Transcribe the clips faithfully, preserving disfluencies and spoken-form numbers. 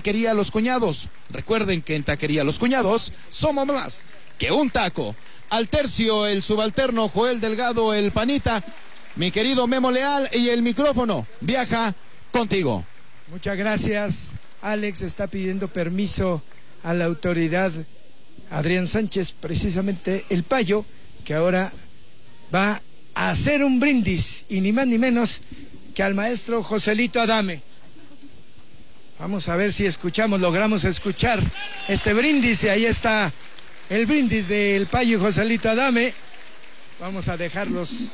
Taquería Los Cuñados. Recuerden que en Taquería Los Cuñados somos más que un taco. Al tercio, el subalterno Joel Delgado, el panita. Mi querido Memo Leal, y el micrófono viaja contigo. Muchas gracias. Alex está pidiendo permiso a la autoridad Adrián Sánchez, precisamente el payo, que ahora va a hacer un brindis, y ni más ni menos que al maestro Joselito Adame. Vamos a ver si escuchamos, logramos escuchar este brindis, y ahí está el brindis del payo y Joselito Adame. Vamos a dejarlos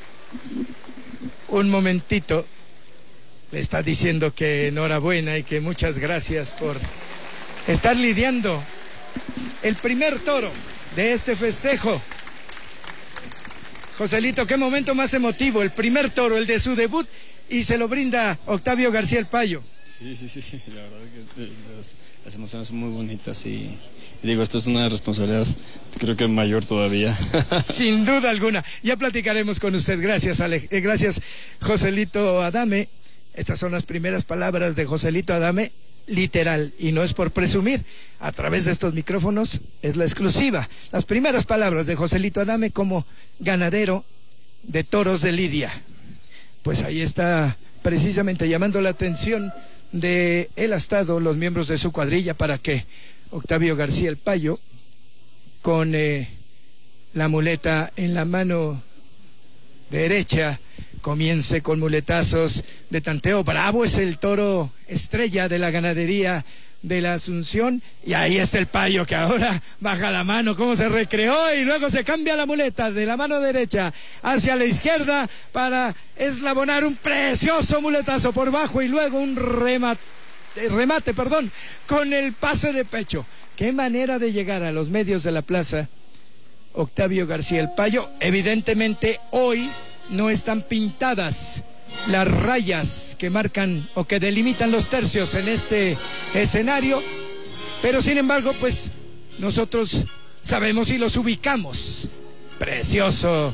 un momentito. Le está diciendo que enhorabuena y que muchas gracias por estar lidiando el primer toro de este festejo. Joselito, qué momento más emotivo, el primer toro, el de su debut, y se lo brinda Octavio García el Payo. Sí, sí, sí, la verdad que las, las emociones son muy bonitas, y, y digo, esto es una responsabilidad, creo que mayor todavía. Sin duda alguna, ya platicaremos con usted. Gracias, Ale, eh, gracias, Joselito Adame. Estas son las primeras palabras de Joselito Adame, literal, y no es por presumir, a través de estos micrófonos es la exclusiva. Las primeras palabras de Joselito Adame como ganadero de toros de lidia. Pues ahí está precisamente llamando la atención de el astado, los miembros de su cuadrilla, para que Octavio García el Payo, con eh, la muleta en la mano derecha, comience con muletazos de tanteo. Bravo es el toro estrella de la ganadería de la Asunción, y ahí está el Payo, que ahora baja la mano, cómo se recreó, y luego se cambia la muleta de la mano derecha hacia la izquierda para eslabonar un precioso muletazo por bajo, y luego un remate, remate, perdón, con el pase de pecho. Qué manera de llegar a los medios de la plaza, Octavio García el Payo. Evidentemente hoy no están pintadas las rayas que marcan o que delimitan los tercios en este escenario, pero sin embargo, pues nosotros sabemos y los ubicamos. Precioso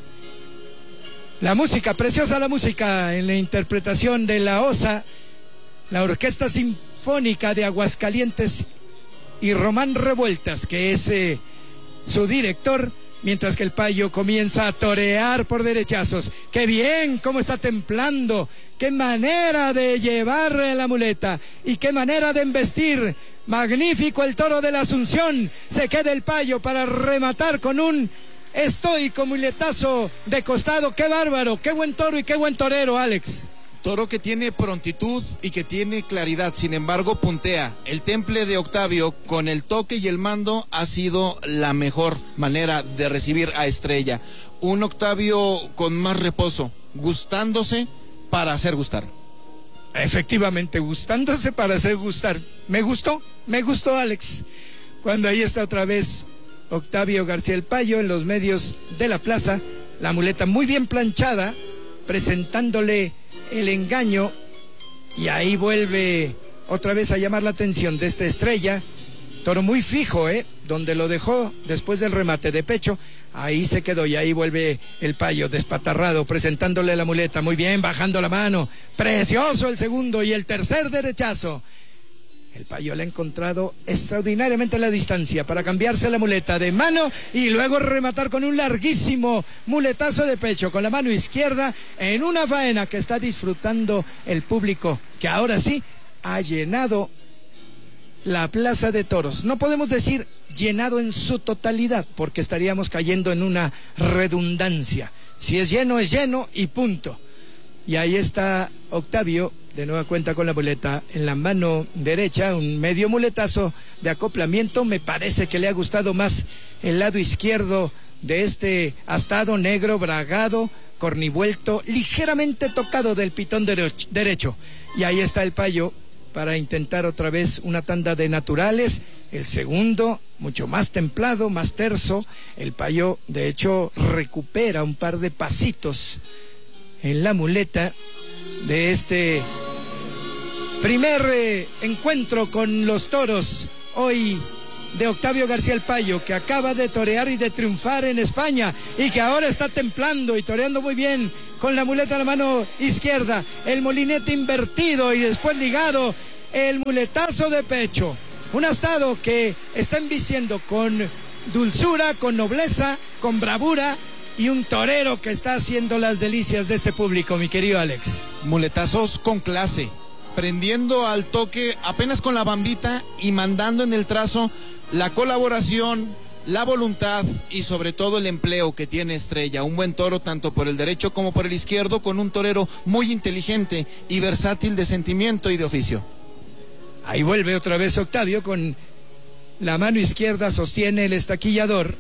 la música, preciosa la música en la interpretación de la OSA, la Orquesta Sinfónica de Aguascalientes, y Román Revueltas, que es eh, su director, mientras que el Payo comienza a torear por derechazos. ¡Qué bien! ¡Cómo está templando! ¡Qué manera de llevar la muleta! ¡Y qué manera de embestir! ¡Magnífico el toro de la Asunción! Se queda el Payo para rematar con un estoico muletazo de costado. ¡Qué bárbaro! ¡Qué buen toro y qué buen torero, Alex! Toro que tiene prontitud y que tiene claridad, sin embargo puntea. El temple de Octavio con el toque y el mando ha sido la mejor manera de recibir a Estrella. Un Octavio con más reposo, gustándose para hacer gustar. Efectivamente, gustándose para hacer gustar. Me gustó, me gustó, Alex. Cuando ahí está otra vez Octavio García el Payo en los medios de la plaza, la muleta muy bien planchada, presentándole el engaño, y ahí vuelve otra vez a llamar la atención de esta Estrella. Toro muy fijo, ¿eh? Donde lo dejó después del remate de pecho, ahí se quedó, y ahí vuelve el Payo despatarrado, presentándole la muleta, muy bien, bajando la mano, precioso el segundo y el tercer derechazo. El Payo le ha encontrado extraordinariamente la distancia para cambiarse la muleta de mano y luego rematar con un larguísimo muletazo de pecho con la mano izquierda en una faena que está disfrutando el público, que ahora sí ha llenado la Plaza de Toros. No podemos decir llenado en su totalidad, porque estaríamos cayendo en una redundancia. Si es lleno, es lleno y punto. Y ahí está Octavio, de nueva cuenta con la muleta en la mano derecha, un medio muletazo de acoplamiento. Me parece que le ha gustado más el lado izquierdo de este astado negro, bragado, cornivuelto, ligeramente tocado del pitón derecho. Y ahí está el Payo para intentar otra vez una tanda de naturales. El segundo, mucho más templado, más terso. El Payo, de hecho, recupera un par de pasitos en la muleta de este primer eh, encuentro con los toros hoy de Octavio García el Payo, que acaba de torear y de triunfar en España, y que ahora está templando y toreando muy bien con la muleta en la mano izquierda, el molinete invertido y después ligado el muletazo de pecho. Un astado que está embistiendo con dulzura, con nobleza, con bravura, y un torero que está haciendo las delicias de este público, mi querido Alex. Muletazos con clase, prendiendo al toque apenas con la bambita y mandando en el trazo la colaboración, la voluntad y sobre todo el empleo que tiene Estrella. Un buen toro tanto por el derecho como por el izquierdo, con un torero muy inteligente y versátil de sentimiento y de oficio. Ahí vuelve otra vez Octavio, con la mano izquierda sostiene el estaquillador,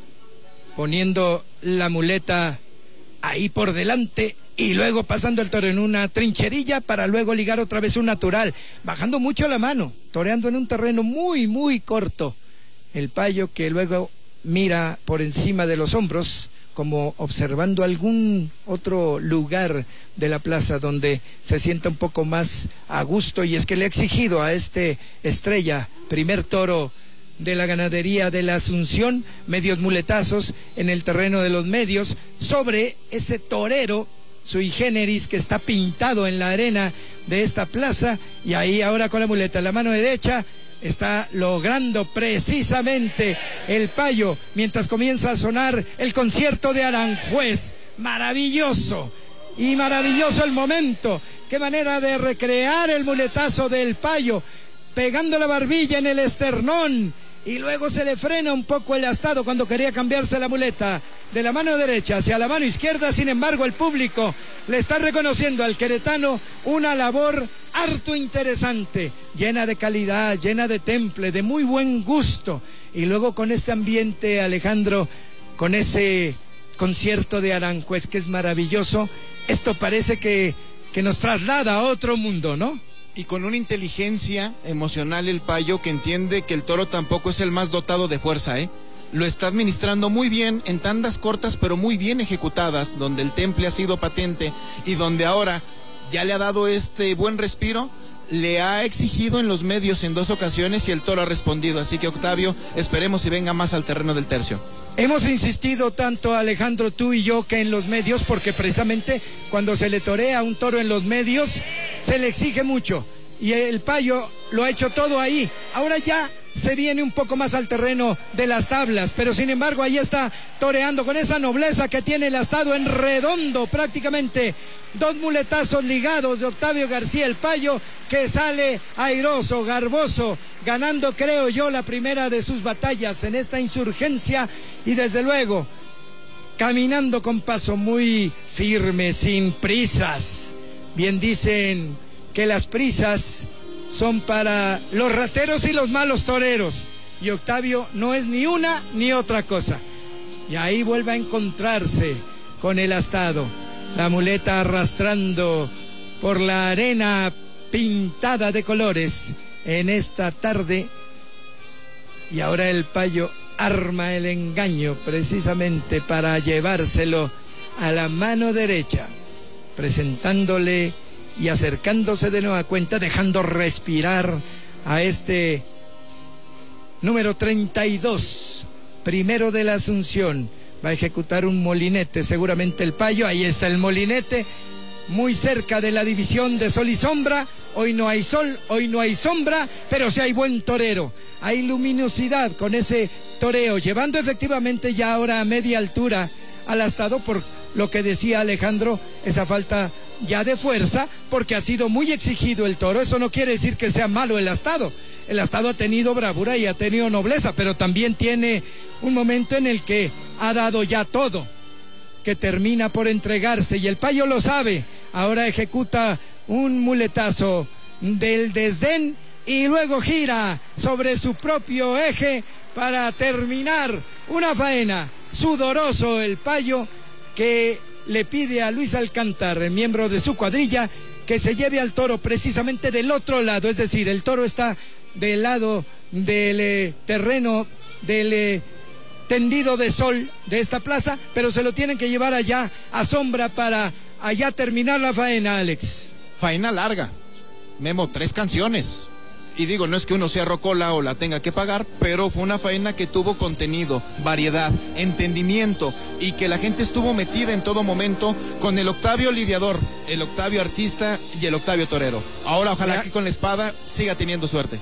poniendo la muleta ahí por delante y luego pasando el toro en una trincherilla para luego ligar otra vez un natural, bajando mucho la mano, toreando en un terreno muy muy corto. El payo que luego mira por encima de los hombros, como observando algún otro lugar de la plaza donde se sienta un poco más a gusto, y es que le ha exigido a este Estrella, primer toro de la ganadería de la Asunción, medios muletazos en el terreno de los medios, sobre ese torero sui generis que está pintado en la arena de esta plaza, y ahí ahora con la muleta en la mano derecha está logrando precisamente el payo, mientras comienza a sonar el concierto de Aranjuez. Maravilloso, y maravilloso el momento, qué manera de recrear el muletazo del payo, pegando la barbilla en el esternón, y luego se le frena un poco el astado cuando quería cambiarse la muleta de la mano derecha hacia la mano izquierda. Sin embargo, el público le está reconociendo al queretano una labor harto interesante, llena de calidad, llena de temple, de muy buen gusto. Y luego con este ambiente, Alejandro, con ese concierto de Aranjuez que es maravilloso, esto parece que, que nos traslada a otro mundo, ¿no? Y con una inteligencia emocional el payo, que entiende que el toro tampoco es el más dotado de fuerza, ¿eh? Lo está administrando muy bien en tandas cortas, pero muy bien ejecutadas, donde el temple ha sido patente y donde ahora ya le ha dado este buen respiro. Le ha exigido en los medios en dos ocasiones y el toro ha respondido. Así que, Octavio, esperemos si venga más al terreno del tercio. Hemos insistido tanto, Alejandro, tú y yo, que en los medios, porque precisamente cuando se le torea a un toro en los medios, se le exige mucho. Y el payo lo ha hecho todo ahí. Ahora ya se viene un poco más al terreno de las tablas, pero sin embargo ahí está toreando con esa nobleza que tiene el astado en redondo prácticamente. Dos muletazos ligados de Octavio García, el payo, que sale airoso, garboso, ganando, creo yo, la primera de sus batallas en esta insurgencia, y desde luego caminando con paso muy firme, sin prisas. Bien dicen que las prisas son para los rateros y los malos toreros, y Octavio no es ni una ni otra cosa. Y ahí vuelve a encontrarse con el astado, la muleta arrastrando por la arena pintada de colores en esta tarde, y ahora el payo arma el engaño precisamente para llevárselo a la mano derecha, presentándole y acercándose de nueva cuenta, dejando respirar a este número treinta y dos, primero de la Asunción. Va a ejecutar un molinete seguramente el payo. Ahí está el molinete, muy cerca de la división de sol y sombra. Hoy no hay sol, hoy no hay sombra, pero sí hay buen torero, hay luminosidad con ese toreo, llevando efectivamente ya ahora a media altura al astado, por lo que decía Alejandro, esa falta ya de fuerza, porque ha sido muy exigido el toro. Eso no quiere decir que sea malo el astado. El astado ha tenido bravura y ha tenido nobleza, pero también tiene un momento en el que ha dado ya todo, que termina por entregarse, y el payo lo sabe. Ahora ejecuta un muletazo del desdén y luego gira sobre su propio eje para terminar una faena. Sudoroso el payo, que le pide a Luis Alcántar, el miembro de su cuadrilla, que se lleve al toro precisamente del otro lado. Es decir, el toro está del lado del eh, terreno del eh, tendido de sol de esta plaza, pero se lo tienen que llevar allá a sombra para allá terminar la faena, Alex. Faena larga, Memo, tres canciones. Y digo, no es que uno sea rocola o la tenga que pagar, pero fue una faena que tuvo contenido, variedad, entendimiento y que la gente estuvo metida en todo momento con el Octavio lidiador, el Octavio artista y el Octavio torero. Ahora ojalá que con la espada siga teniendo suerte.